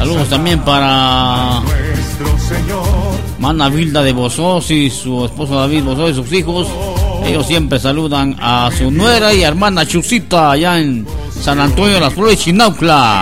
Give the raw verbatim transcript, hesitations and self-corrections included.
Saludos también para Mana Vilda de Bozós y su esposo David Bozós y sus hijos. Ellos siempre saludan a su nuera y hermana Chusita allá en San Antonio de las Flores, Chinaucla.